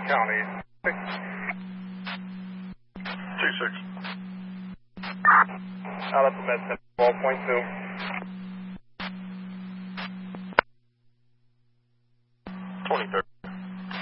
County. 2-6. Out at the med center, 12.2. 23rd.